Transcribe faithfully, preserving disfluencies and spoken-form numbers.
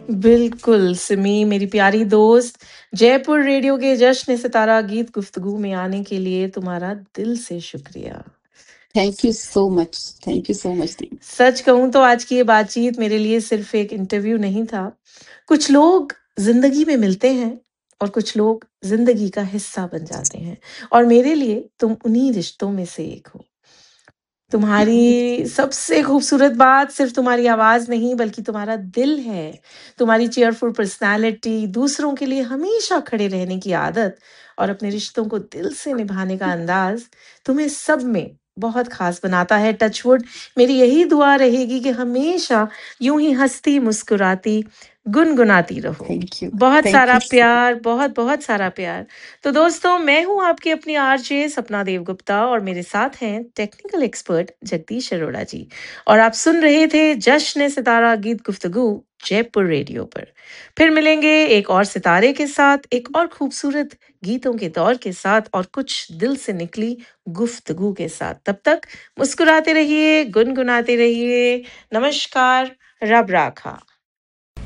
बिल्कुल, सिमी मेरी प्यारी दोस्त, जयपुर रेडियो के जश्न सितारा गीत गुफ्तगू में आने के लिए तुम्हारा दिल से शुक्रिया। Thank you so much, thank you so much दी। सच कहूँ तो आज की ये बातचीत मेरे लिए सिर्फ एक इंटरव्यू नहीं था। कुछ लोग ज़िंदगी में मिलते हैं और कुछ लोग ज़िंदगी का हिस्सा बन जाते हैं और मेरे लिए तुम उन्हीं रिश्तों में से एक हो। तुम्हारी सबसे खूबसूरत बात सिर्फ तुम्हारी आवाज़ नहीं बल्कि तुम्हारा दिल है। तुम्हारी चीयरफुल पर्सनैलिटी, दूसरों के लिए हमेशा खड़े रहने की आदत और अपने रिश्तों को दिल से निभाने का अंदाज़ तुम्हें सब में बहुत ख़ास बनाता है। टच वुड, मेरी यही दुआ रहेगी कि हमेशा यूँ ही हँसती, मुस्कुराती, गुनगुनाती रहो। थैंक यू, बहुत थैंक सारा यू। प्यार, बहुत-बहुत सारा प्यार। तो दोस्तों, मैं हूँ आपकी अपनी आरजे सपना देवगुप्ता और मेरे साथ हैं टेक्निकल एक्सपर्ट जगदीश अरोड़ा जी। और आप सुन रहे थे जश्न सितारा गीत गुफ्तगू जयपुर रेडियो पर। फिर मिलेंगे एक और सितारे के साथ, एक और खूबसूरत गीतों के दौर के साथ और कुछ दिल से निकली गुफ्तगू के साथ। तब तक मुस्कुराते रहिए, गुनगुनाते रहिए। नमस्कार, रब राखा।